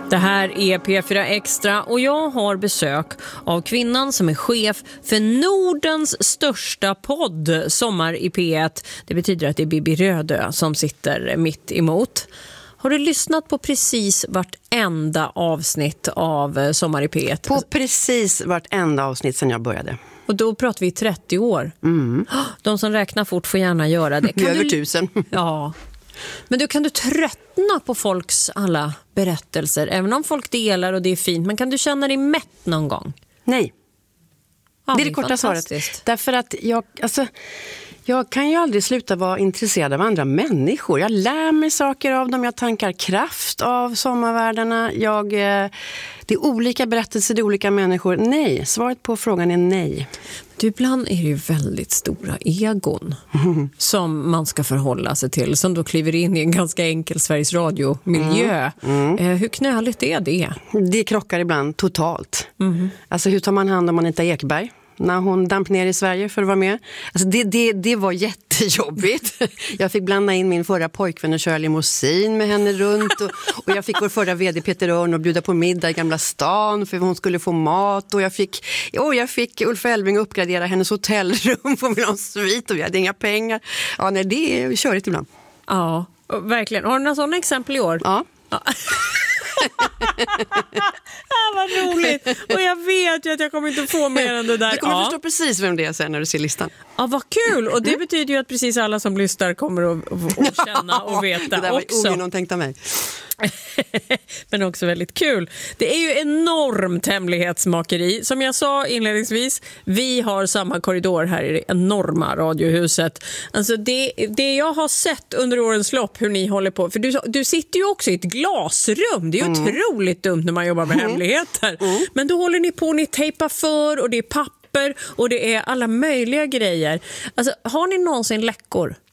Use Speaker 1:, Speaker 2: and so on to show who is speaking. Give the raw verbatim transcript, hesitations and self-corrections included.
Speaker 1: Det här är P fyra Extra och jag har besök av kvinnan som är chef för Nordens största podd, Sommar i P ett. Det betyder att det är Bibi Rödö som sitter mitt emot. Har du lyssnat på precis vartenda avsnitt av Sommar i P ett?
Speaker 2: På precis vartenda avsnitt sedan jag började.
Speaker 1: Och då pratar vi trettio år.
Speaker 2: Mm.
Speaker 1: De som räknar fort får gärna göra det. Kan
Speaker 2: över
Speaker 1: du...
Speaker 2: tusen.
Speaker 1: Ja. Men du, kan du tröttna på folks alla berättelser? Även om folk delar och det är fint. Men kan du känna dig mätt någon gång?
Speaker 2: Nej.
Speaker 1: Ja,
Speaker 2: det är det korta svaret. Därför att jag, alltså, jag kan ju aldrig sluta vara intresserad av andra människor. Jag lär mig saker av dem. Jag tankar kraft av sommarvärldarna. Jag, det är olika berättelser, det är olika människor. Nej, svaret på frågan är nej.
Speaker 1: Du, ibland är det ju väldigt stora egon mm. som man ska förhålla sig till. Som då kliver in i en ganska enkel Sveriges Radio-miljö. Mm. Mm. Eh, hur knöligt är det?
Speaker 2: Det krockar ibland totalt.
Speaker 1: Mm.
Speaker 2: Alltså hur tar man hand om Anita Ekberg när hon damp ner i Sverige för att vara med? Alltså det, det, det var jättejobbigt. Jag fick blanda in min förra pojkvän och köra limousin med henne runt. Och, och jag fick vår förra vd Peter Örn och bjuda på middag i Gamla stan för hon skulle få mat. Och jag fick, oh, jag fick Ulf Elving uppgradera hennes hotellrum för att vilja ha en svit och vi hade inga pengar. Ja, nej, det är körigt ibland.
Speaker 1: Ja, verkligen. Har du några sådana exempel i år?
Speaker 2: Ja.
Speaker 1: Ja. ah, vad roligt. Och jag vet ju att jag kommer inte få mer än det där.
Speaker 2: Du kommer
Speaker 1: ja.
Speaker 2: förstå precis vem det är sen när du ser listan.
Speaker 1: Ja, vad kul. Och det betyder ju att precis alla som lyssnar kommer att, att känna och veta.
Speaker 2: Det där var
Speaker 1: också.
Speaker 2: ogenomtänkt av mig.
Speaker 1: Men också väldigt kul. Det är ju enormt hemlighetsmakeri. Som jag sa inledningsvis, vi har samma korridor här i det enorma radiohuset. Alltså det, det jag har sett under årens lopp hur ni håller på. För du, du sitter ju också i ett glasrum. Det är ju mm. otroligt dumt när man jobbar med mm. hemligheter. Mm. Men då håller ni på, ni tejpar för och det är papper och det är alla möjliga grejer. Alltså, har ni någonsin läckor?